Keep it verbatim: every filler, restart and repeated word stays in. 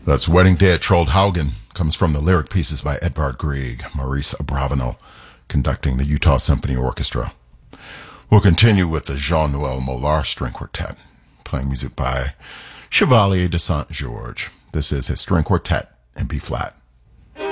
That's Wedding Day at Troldhaugen. Comes from the lyric pieces by Edvard Grieg, Maurice Abravanel, conducting the Utah Symphony Orchestra. We'll continue with the Jean-Noël Mollard String Quartet, playing music by Chevalier de Saint-Georges. This is his string quartet in B-flat.